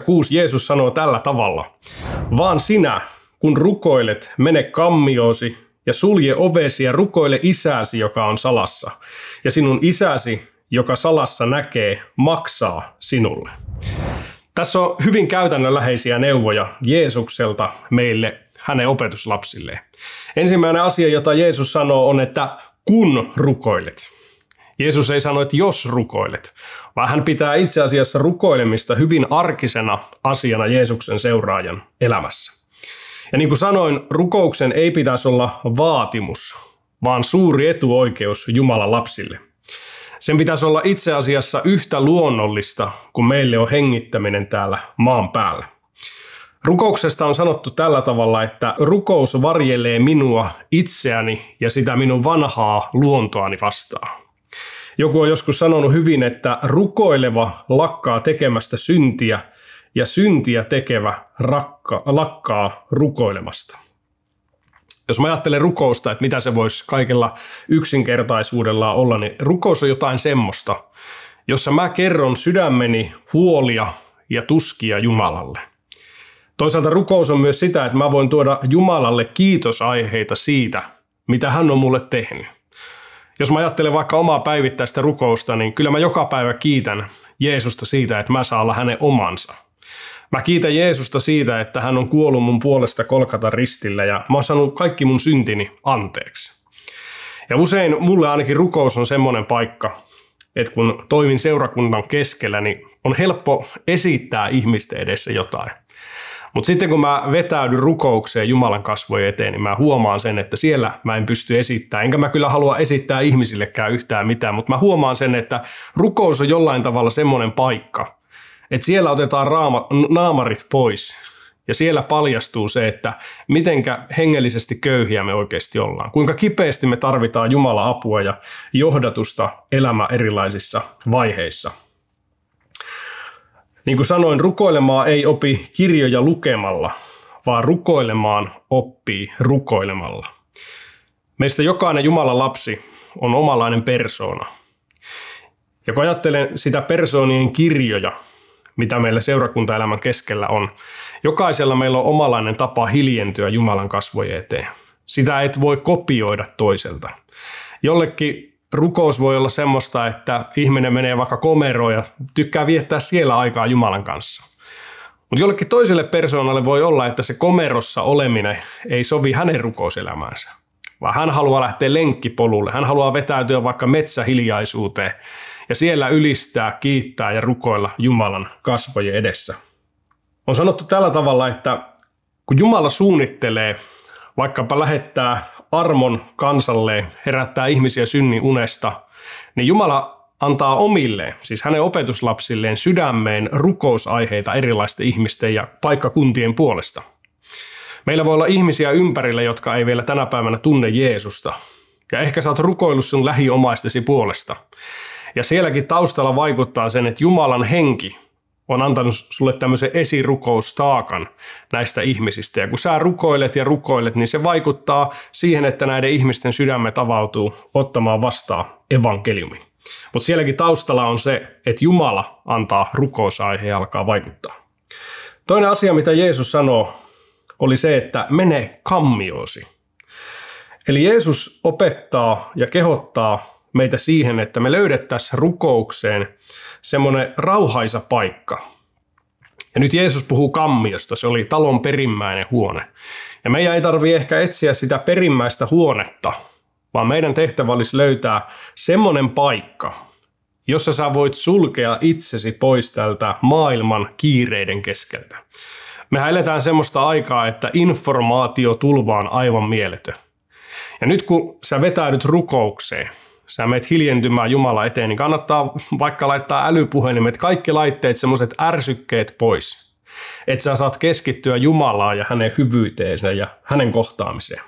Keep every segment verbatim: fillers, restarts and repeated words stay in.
kuusi Jeesus sanoo tällä tavalla. Vaan sinä, kun rukoilet, mene kammioosi ja sulje ovesi ja rukoile isäsi, joka on salassa. Ja sinun isäsi, joka salassa näkee, maksaa sinulle. Tässä on hyvin käytännönläheisiä neuvoja Jeesukselta meille, hänen opetuslapsilleen. Ensimmäinen asia, jota Jeesus sanoo, on, että kun rukoilet. Jeesus ei sano, että jos rukoilet, vaan hän pitää itse asiassa rukoilemista hyvin arkisena asiana Jeesuksen seuraajan elämässä. Ja niin kuin sanoin, rukouksen ei pitäisi olla vaatimus, vaan suuri etuoikeus Jumalan lapsille. Sen pitäisi olla itse asiassa yhtä luonnollista kuin meille on hengittäminen täällä maan päällä. Rukouksesta on sanottu tällä tavalla, että rukous varjelee minua itseäni ja sitä minun vanhaa luontoani vastaan. Joku on joskus sanonut hyvin, että rukoileva lakkaa tekemästä syntiä ja syntiä tekevä rakka, lakkaa rukoilemasta. Jos mä ajattelen rukousta, että mitä se voisi kaikella yksinkertaisuudella olla, niin rukous on jotain semmoista, jossa mä kerron sydämeni huolia ja tuskia Jumalalle. Toisaalta rukous on myös sitä, että mä voin tuoda Jumalalle kiitosaiheita siitä, mitä hän on mulle tehnyt. Jos mä ajattelen vaikka omaa päivittäistä rukousta, niin kyllä mä joka päivä kiitän Jeesusta siitä, että mä saan olla hänen omansa. Mä kiitän Jeesusta siitä, että hän on kuollut mun puolesta Kolkatan ristillä ja mä oon saanut kaikki mun syntini anteeksi. Ja usein mulle ainakin rukous on semmoinen paikka, että kun toimin seurakunnan keskellä, niin on helppo esittää ihmisten edessä jotain. Mutta sitten kun mä vetäydyn rukoukseen Jumalan kasvojen eteen, niin mä huomaan sen, että siellä mä en pysty esittämään. Enkä mä kyllä halua esittää ihmisillekään yhtään mitään, mutta mä huomaan sen, että rukous on jollain tavalla semmoinen paikka, että siellä otetaan raama, naamarit pois ja siellä paljastuu se, että mitenkä hengellisesti köyhiä me oikeasti ollaan. Kuinka kipeästi me tarvitaan Jumalan apua ja johdatusta elämä erilaisissa vaiheissa. Niin kuin sanoin, rukoilemaan ei opi kirjoja lukemalla, vaan rukoilemaan oppii rukoilemalla. Meistä jokainen Jumalan lapsi on omanlainen persoona. Ja kun ajattelen sitä persoonien kirjoja, mitä meillä seurakuntaelämän keskellä on, jokaisella meillä on omanlainen tapa hiljentyä Jumalan kasvojen eteen. Sitä et voi kopioida toiselta. Jollekin rukous voi olla semmoista, että ihminen menee vaikka komeroon ja tykkää viettää siellä aikaa Jumalan kanssa. Mutta jollekin toiselle persoonalle voi olla, että se komerossa oleminen ei sovi hänen rukouselämäänsä, vaan hän haluaa lähteä lenkkipolulle. Hän haluaa vetäytyä vaikka metsähiljaisuuteen ja siellä ylistää, kiittää ja rukoilla Jumalan kasvojen edessä. On sanottu tällä tavalla, että kun Jumala suunnittelee, vaikkapa lähettää armon kansalle, herättää ihmisiä synnin unesta, niin Jumala antaa omilleen, siis hänen opetuslapsilleen, sydämeen rukousaiheita erilaisten ihmisten ja paikkakuntien puolesta. Meillä voi olla ihmisiä ympärillä, jotka ei vielä tänä päivänä tunne Jeesusta. Ja ehkä sä oot rukoillut sun lähiomaistesi puolesta. Ja sielläkin taustalla vaikuttaa sen, että Jumalan henki on antanut sulle tämmöisen esirukoustaakan näistä ihmisistä. Ja kun sä rukoilet ja rukoilet, niin se vaikuttaa siihen, että näiden ihmisten sydämet avautuu ottamaan vastaan evankeliumin. Mutta sielläkin taustalla on se, että Jumala antaa rukousaihe ja alkaa vaikuttaa. Toinen asia, mitä Jeesus sanoo, oli se, että mene kammiosi. Eli Jeesus opettaa ja kehottaa meitä siihen, että me löydettäisiin rukoukseen semmoinen rauhaisa paikka. Ja nyt Jeesus puhuu kammiosta, se oli talon perimmäinen huone. Ja meidän ei tarvitse ehkä etsiä sitä perimmäistä huonetta, vaan meidän tehtävä olisi löytää semmoinen paikka, jossa sä voit sulkea itsesi pois tältä maailman kiireiden keskeltä. Mehän eletään semmoista aikaa, että informaatiotulva on aivan mieletön. Ja nyt kun sä vetäydyt rukoukseen, sä menet hiljentymään Jumala eteen, niin kannattaa vaikka laittaa älypuhelimet, kaikki laitteet, semmoiset ärsykkeet pois. Että sä saat keskittyä Jumalaan ja hänen hyvyyteensä ja hänen kohtaamiseen.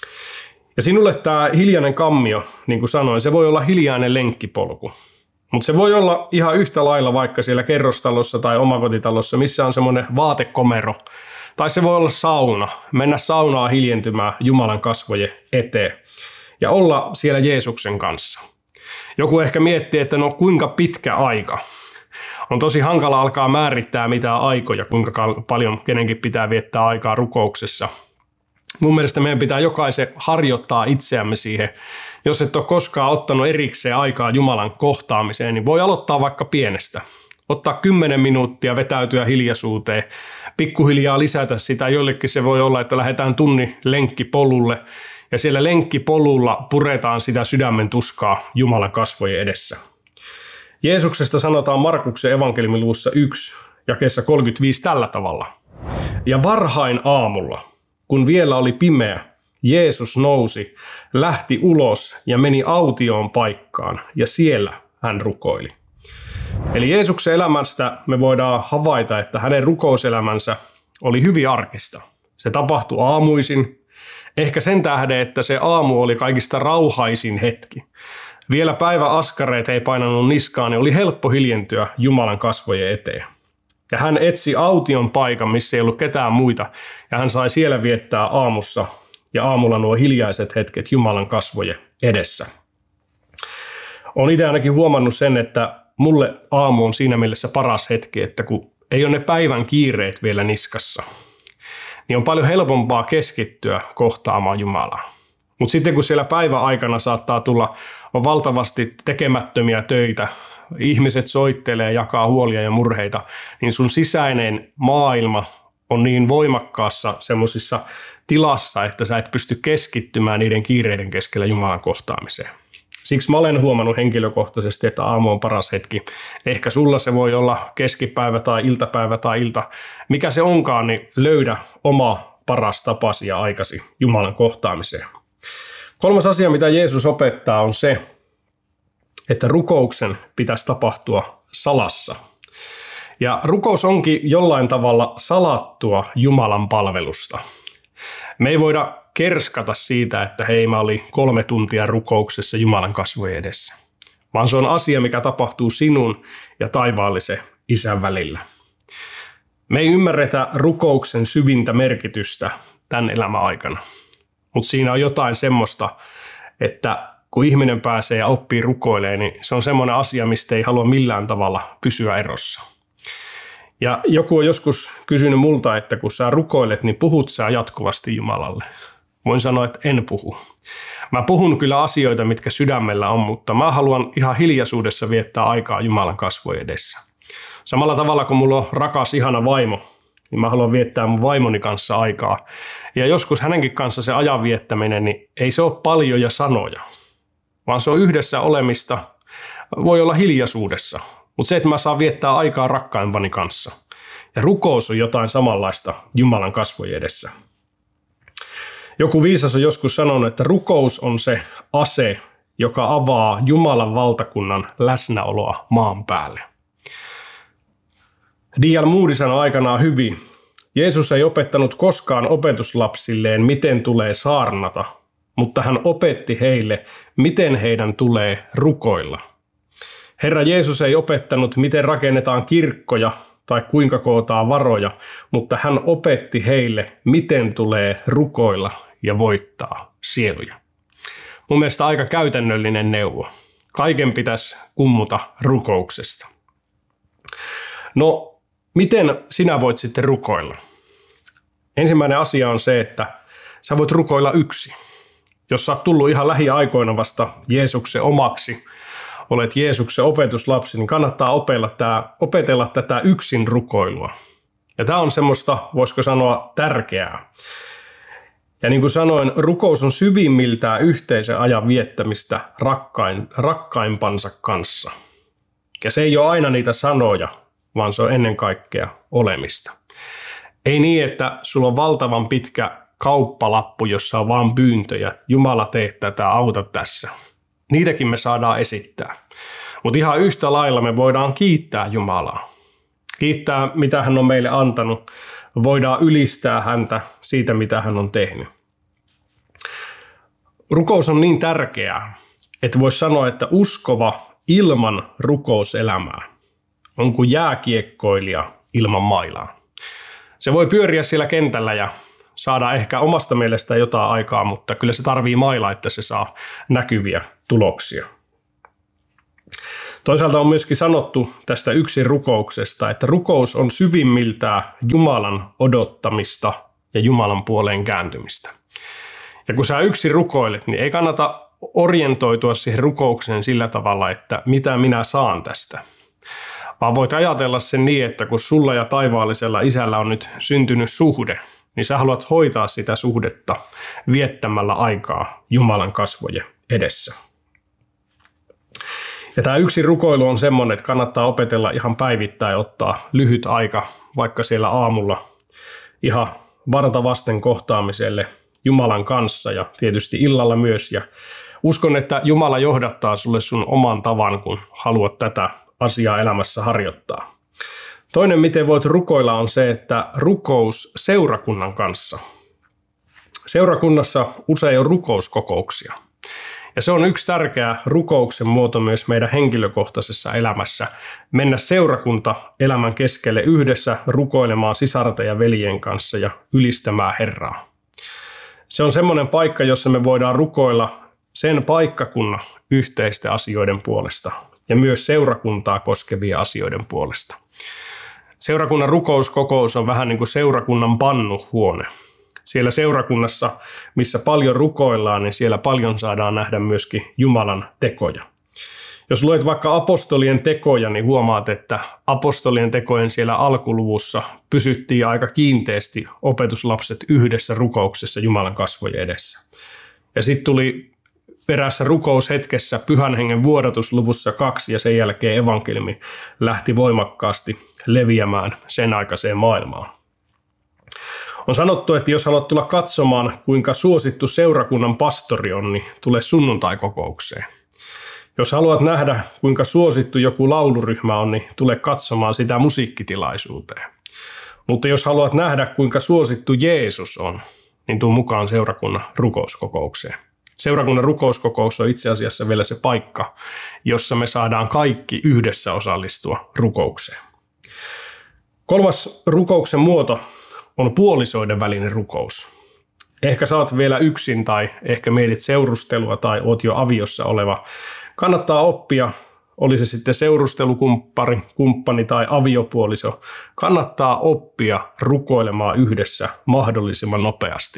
Ja sinulle tämä hiljainen kammio, niin kuin sanoin, se voi olla hiljainen lenkkipolku. Mutta se voi olla ihan yhtä lailla vaikka siellä kerrostalossa tai omakotitalossa, missä on semmoinen vaatekomero. Tai se voi olla sauna, mennä saunaan hiljentymään Jumalan kasvojen eteen ja olla siellä Jeesuksen kanssa. Joku ehkä miettii, että no kuinka pitkä aika. On tosi hankala alkaa määrittää mitään aikoja, kuinka paljon kenenkin pitää viettää aikaa rukouksessa. Mun mielestä meidän pitää jokaisen harjoittaa itseämme siihen. Jos et ole koskaan ottanut erikseen aikaa Jumalan kohtaamiseen, niin voi aloittaa vaikka pienestä. Ottaa kymmenen minuuttia, vetäytyä hiljaisuuteen, pikkuhiljaa lisätä sitä. Jollekin se voi olla, että lähdetään tunnin lenkkipolulle ja siellä lenkkipolulla puretaan sitä sydämen tuskaa Jumalan kasvojen edessä. Jeesuksesta sanotaan Markuksen evankeliumin luvussa yksi, jakeessa kolmekymmentäviisi tällä tavalla. Ja varhain aamulla, kun vielä oli pimeä, Jeesus nousi, lähti ulos ja meni autioon paikkaan ja siellä hän rukoili. Eli Jeesuksen elämästä me voidaan havaita, että hänen rukouselämänsä oli hyvin arkista. Se tapahtui aamuisin, ehkä sen tähden, että se aamu oli kaikista rauhaisin hetki. Vielä päiväaskareet ei painanut niskaan, niin oli helppo hiljentyä Jumalan kasvojen eteen. Ja hän etsi aution paikan, missä ei ollut ketään muita, ja hän sai siellä viettää aamussa ja aamulla nuo hiljaiset hetket Jumalan kasvojen edessä. Olen itse ainakin huomannut sen, että mulle aamu on siinä mielessä paras hetki, että kun ei ole ne päivän kiireet vielä niskassa, niin on paljon helpompaa keskittyä kohtaamaan Jumalaa. Mutta sitten kun siellä päivän aikana saattaa tulla on valtavasti tekemättömiä töitä, ihmiset soittelee, jakaa huolia ja murheita, niin sun sisäinen maailma on niin voimakkaassa semmoisissa tilassa, että sä et pysty keskittymään niiden kiireiden keskellä Jumalan kohtaamiseen. Siksi mä olen huomannut henkilökohtaisesti, että aamu on paras hetki. Ehkä sulla se voi olla keskipäivä tai iltapäivä tai ilta. Mikä se onkaan, niin löydä oma paras tapasi ja aikasi Jumalan kohtaamiseen. Kolmas asia, mitä Jeesus opettaa, on se, että rukouksen pitäisi tapahtua salassa. Ja rukous onkin jollain tavalla salattua Jumalan palvelusta. Me ei voida kerskata siitä, että hei, mä olin kolme tuntia rukouksessa Jumalan kasvojen edessä. Vaan se on asia, mikä tapahtuu sinun ja taivaallisen Isän välillä. Me ei ymmärretä rukouksen syvintä merkitystä tämän elämän aikana. Mutta siinä on jotain semmoista, että kun ihminen pääsee ja oppii rukoilemaan, niin se on semmoinen asia, mistä ei halua millään tavalla pysyä erossa. Ja joku on joskus kysynyt multa, että kun sä rukoilet, niin puhut sä jatkuvasti Jumalalle. Voin sanoa, että en puhu. Mä puhun kyllä asioita, mitkä sydämellä on, mutta mä haluan ihan hiljaisuudessa viettää aikaa Jumalan kasvojen edessä. Samalla tavalla kuin mulla on rakas, ihana vaimo, niin mä haluan viettää mun vaimoni kanssa aikaa. Ja joskus hänenkin kanssa se ajan viettäminen, niin ei se ole paljoja sanoja, vaan se on yhdessä olemista, voi olla hiljaisuudessa. Mutta se, että mä saan viettää aikaa rakkaimpani kanssa. Ja rukous on jotain samanlaista Jumalan kasvojen edessä. Joku viisas on joskus sanonut, että rukous on se ase, joka avaa Jumalan valtakunnan läsnäoloa maan päälle. D L Moody sanoi aikanaan hyvin, Jeesus ei opettanut koskaan opetuslapsilleen, miten tulee saarnata, mutta hän opetti heille, miten heidän tulee rukoilla. Herra Jeesus ei opettanut, miten rakennetaan kirkkoja tai kuinka kootaan varoja, mutta hän opetti heille, miten tulee rukoilla ja voittaa sieluja. Mun mielestä aika käytännöllinen neuvo. Kaiken pitäisi kummuta rukouksesta. No, miten sinä voit sitten rukoilla? Ensimmäinen asia on se, että sä voit rukoilla yksin. Jos sä oot tullut ihan lähiaikoina vasta Jeesuksen omaksi, olet Jeesuksen opetuslapsi, niin kannattaa opetella, tää, opetella tätä yksin rukoilua. Ja tämä on semmoista, voisiko sanoa, tärkeää. Ja niin kuin sanoin, rukous on syvimmiltään yhteisen ajan viettämistä rakkain, rakkaimpansa kanssa. Ja se ei ole aina niitä sanoja, vaan se on ennen kaikkea olemista. Ei niin, että sulla on valtavan pitkä kauppalappu, jossa on vaan pyyntöjä. Jumala tee tätä, auta tässä. Niitäkin me saadaan esittää. Mutta ihan yhtä lailla me voidaan kiittää Jumalaa. Kiittää, mitä hän on meille antanut. Voidaan ylistää häntä siitä, mitä hän on tehnyt. Rukous on niin tärkeää, että voisi sanoa, että uskova ilman rukouselämää on kuin jääkiekkoilija ilman mailaa. Se voi pyöriä siellä kentällä ja saada ehkä omasta mielestä jotain aikaa, mutta kyllä se tarvii mailaa, että se saa näkyviä tuloksia. Toisaalta on myöskin sanottu tästä yksin rukouksesta, että rukous on syvimmiltään Jumalan odottamista ja Jumalan puoleen kääntymistä. Ja kun sä yksin rukoilet, niin ei kannata orientoitua siihen rukoukseen sillä tavalla, että mitä minä saan tästä. Vaan voit ajatella sen niin, että kun sulla ja taivaallisella isällä on nyt syntynyt suhde, niin sä haluat hoitaa sitä suhdetta viettämällä aikaa Jumalan kasvojen edessä. Ja tämä yksi rukoilu on semmoinen, että kannattaa opetella ihan päivittäin, ottaa lyhyt aika, vaikka siellä aamulla ihan varta vasten kohtaamiselle Jumalan kanssa ja tietysti illalla myös. Ja uskon, että Jumala johdattaa sulle sun oman tavan, kun haluat tätä asiaa elämässä harjoittaa. Toinen, miten voit rukoilla, on se, että rukous seurakunnan kanssa. Seurakunnassa usein on rukouskokouksia. Ja se on yksi tärkeä rukouksen muoto myös meidän henkilökohtaisessa elämässä. Mennä seurakunta elämän keskelle yhdessä rukoilemaan sisarten ja veljen kanssa ja ylistämään Herraa. Se on semmoinen paikka, jossa me voidaan rukoilla sen paikkakunnan yhteisten asioiden puolesta ja myös seurakuntaa koskevia asioiden puolesta. Seurakunnan rukouskokous on vähän niin kuin seurakunnan pannuhuone. Siellä seurakunnassa, missä paljon rukoillaan, niin siellä paljon saadaan nähdä myöskin Jumalan tekoja. Jos luet vaikka apostolien tekoja, niin huomaat, että apostolien tekojen siellä alkuluvussa pysyttiin aika kiinteästi opetuslapset yhdessä rukouksessa Jumalan kasvojen edessä. Ja sitten tuli perässä rukoushetkessä Pyhän Hengen vuodatusluvussa kaksi ja sen jälkeen evankeliumi lähti voimakkaasti leviämään sen aikaiseen maailmaan. On sanottu, että jos haluat tulla katsomaan, kuinka suosittu seurakunnan pastori on, niin tule sunnuntaikokoukseen. Jos haluat nähdä, kuinka suosittu joku lauluryhmä on, niin tule katsomaan sitä musiikkitilaisuuteen. Mutta jos haluat nähdä, kuinka suosittu Jeesus on, niin tuu mukaan seurakunnan rukouskokoukseen. Seurakunnan rukouskokous on itse asiassa vielä se paikka, jossa me saadaan kaikki yhdessä osallistua rukoukseen. Kolmas rukouksen muoto on puolisoiden välinen rukous. Ehkä sä oot vielä yksin tai ehkä mietit seurustelua tai oot jo aviossa oleva. Kannattaa oppia, oli se sitten seurustelukumppani kumppani tai aviopuoliso, kannattaa oppia rukoilemaan yhdessä mahdollisimman nopeasti.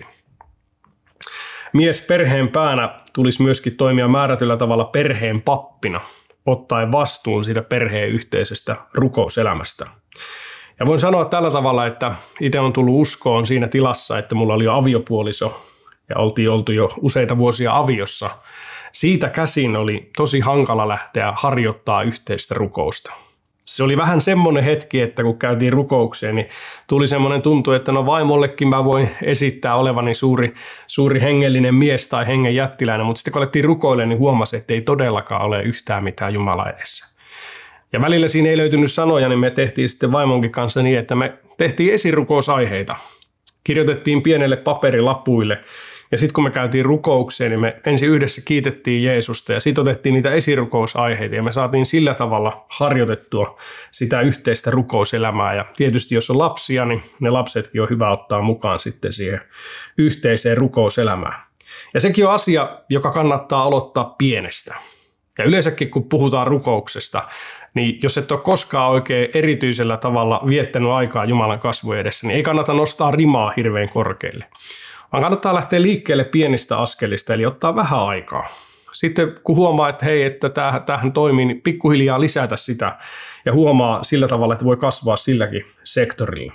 Mies perheen päänä tulisi myöskin toimia määrätyllä tavalla perheen pappina, ottaen vastuun siitä perheen yhteisestä rukouselämästä. Ja voin sanoa tällä tavalla, että itse on tullut uskoon siinä tilassa, että mulla oli jo aviopuoliso ja oltiin oltu jo useita vuosia aviossa. Siitä käsin oli tosi hankala lähteä harjoittaa yhteistä rukousta. Se oli vähän semmoinen hetki, että kun käytiin rukoukseen, niin tuli semmoinen tuntu, että no vaimollekin mä voin esittää olevani suuri, suuri hengellinen mies tai hengen jättiläinen, mutta sitten kun alettiin rukoilemaan, niin huomasin, että ei todellakaan ole yhtään mitään Jumala edessä. Ja välillä siinä ei löytynyt sanoja, niin me tehtiin sitten vaimonkin kanssa niin, että me tehtiin esirukous-aiheita. Kirjoitettiin pienelle paperilapuille ja sitten kun me käytiin rukoukseen, niin me ensin yhdessä kiitettiin Jeesusta ja sitten otettiin niitä esirukous-aiheita ja me saatiin sillä tavalla harjoitettua sitä yhteistä rukouselämää. Ja tietysti jos on lapsia, niin ne lapsetkin on hyvä ottaa mukaan sitten siihen yhteiseen rukouselämään. Ja sekin on asia, joka kannattaa aloittaa pienestä. Ja yleensäkin kun puhutaan rukouksesta, niin jos et ole koskaan oikein erityisellä tavalla viettänyt aikaa Jumalan kasvojen edessä, niin ei kannata nostaa rimaa hirveän korkealle. Vaan kannattaa lähteä liikkeelle pienistä askelista, eli ottaa vähän aikaa. Sitten kun huomaa, että hei, että tämähän toimii, niin pikkuhiljaa lisätä sitä ja huomaa sillä tavalla, että voi kasvaa silläkin sektorilla.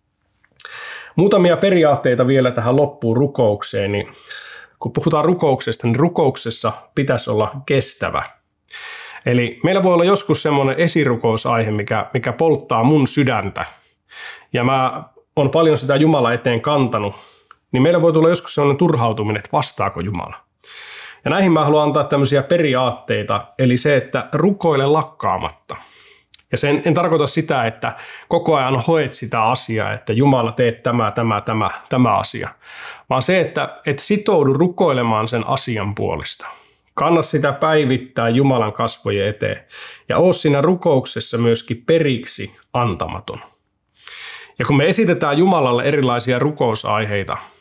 Muutamia periaatteita vielä tähän loppuun rukoukseen, niin kun puhutaan rukouksesta, niin rukouksessa pitäisi olla kestävä. Eli meillä voi olla joskus semmoinen esirukous-aihe, mikä, mikä polttaa mun sydäntä. Ja mä oon paljon sitä Jumala eteen kantanut. Niin meillä voi tulla joskus semmoinen turhautuminen, että vastaako Jumala. Ja näihin mä haluan antaa tämmöisiä periaatteita, eli se, että rukoile lakkaamatta. Ja sen, en tarkoita sitä, että koko ajan hoet sitä asiaa, että Jumala teet tämä, tämä, tämä, tämä asia. Vaan se, että et sitoudu rukoilemaan sen asian puolesta. Kanna sitä päivittää Jumalan kasvojen eteen. Ja oo siinä rukouksessa myöskin periksi antamaton. Ja kun me esitetään Jumalalle erilaisia rukousaiheita,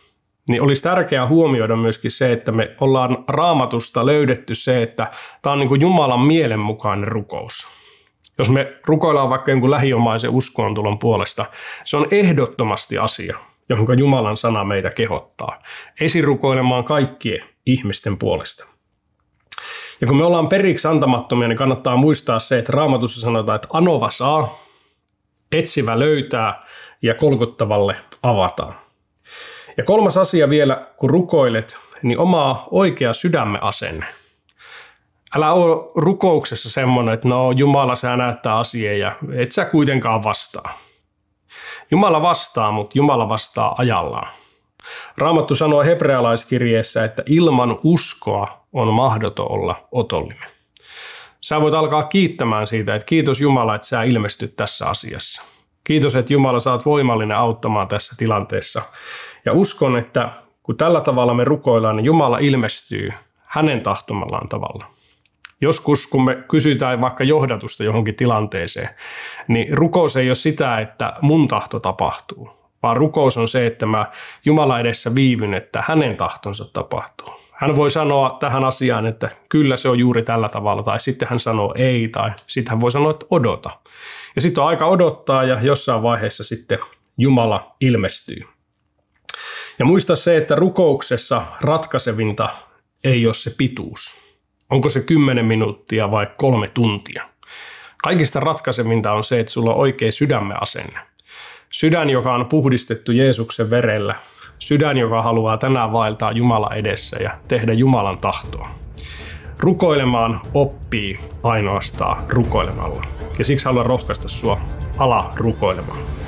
niin olisi tärkeää huomioida myöskin se, että me ollaan Raamatusta löydetty se, että tämä on niin kuin Jumalan mielenmukainen rukous. Jos me rukoillaan vaikka jonkun lähiomaisen uskontulon puolesta, se on ehdottomasti asia, johon Jumalan sana meitä kehottaa. Esirukoilemaan kaikkien ihmisten puolesta. Ja kun me ollaan periksi antamattomia, niin kannattaa muistaa se, että Raamatussa sanotaan, että anova saa, etsivä löytää ja kolkuttavalle avataan. Ja kolmas asia vielä, kun rukoilet, niin omaa oikea sydämen asenne. Älä ole rukouksessa semmoinen, että no Jumala sä näyttää asiaa ja et sä kuitenkaan vastaa. Jumala vastaa, mutta Jumala vastaa ajallaan. Raamattu sanoo hebrealaiskirjeessä, että ilman uskoa on mahdoton olla otollinen. Sä voit alkaa kiittämään siitä, että kiitos Jumala, että sä ilmestyt tässä asiassa. Kiitos, että Jumala sä oot voimallinen auttamaan tässä tilanteessa. Ja uskon, että kun tällä tavalla me rukoillaan, niin Jumala ilmestyy hänen tahtomallaan tavalla. Joskus, kun me kysytään vaikka johdatusta johonkin tilanteeseen, niin rukous ei ole sitä, että mun tahto tapahtuu, vaan rukous on se, että mä Jumala edessä viivyn, että hänen tahtonsa tapahtuu. Hän voi sanoa tähän asiaan, että kyllä se on juuri tällä tavalla, tai sitten hän sanoo ei, tai sitten hän voi sanoa, että odota. Ja sitten on aika odottaa, ja jossain vaiheessa sitten Jumala ilmestyy. Ja muista se, että rukouksessa ratkaisevinta ei ole se pituus. Onko se kymmenen minuuttia vai kolme tuntia? Kaikista ratkaisevinta on se, että sulla on oikea sydämen asenne. Sydän, joka on puhdistettu Jeesuksen verellä. Sydän, joka haluaa tänään vaeltaa Jumala edessä ja tehdä Jumalan tahtoa. Rukoilemaan oppii ainoastaan rukoilemalla. Ja siksi haluan rohkaista sua ala rukoilemaan.